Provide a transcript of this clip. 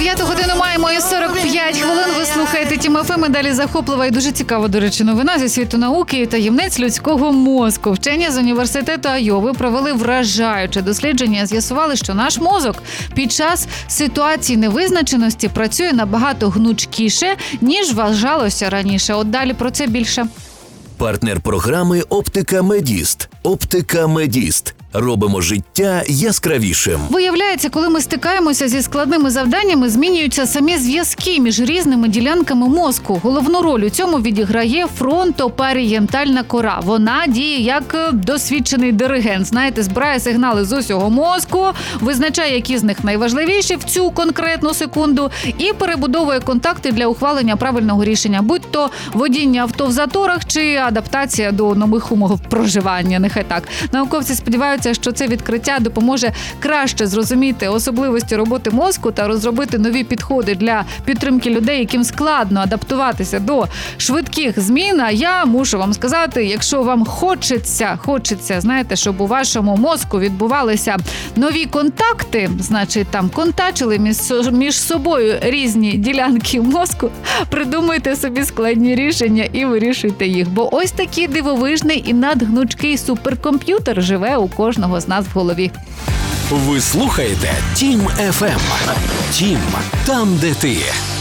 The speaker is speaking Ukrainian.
9 годину маємо і 45 хвилин. Ви слухаєте Тім ФМ. Далі захоплива і дуже цікава, до речі, новина зі світу науки і таємниць людського мозку. Вчені з університету Айови провели вражаюче дослідження. З'ясували, що наш мозок під час ситуації невизначеності працює набагато гнучкіше, ніж вважалося раніше. От далі про це більше. Партнер програми «Оптика Медіст». «Оптика Медіст». Робимо життя яскравішим. Виявляється, коли ми стикаємося зі складними завданнями, змінюються самі зв'язки між різними ділянками мозку. Головну роль у цьому відіграє фронтопарієнтальна кора. Вона діє як досвідчений диригент. Знаєте, збирає сигнали з усього мозку, визначає, які з них найважливіші в цю конкретну секунду і перебудовує контакти для ухвалення правильного рішення. Будь-то водіння авто в заторах чи адаптація до нових умов проживання. Нехай так. Науковці сподіваються, що це відкриття допоможе краще зрозуміти особливості роботи мозку та розробити нові підходи для підтримки людей, яким складно адаптуватися до швидких змін. А я мушу вам сказати, якщо вам хочеться, знаєте, щоб у вашому мозку відбувалися нові контакти, значить там контачили між собою різні ділянки мозку, придумайте собі складні рішення і вирішуйте їх. Бо ось такий дивовижний і надгнучкий суперкомп'ютер живе у кожного з нас в голові. Ви слухаєте Тім ФМ. Тім – там, де ти.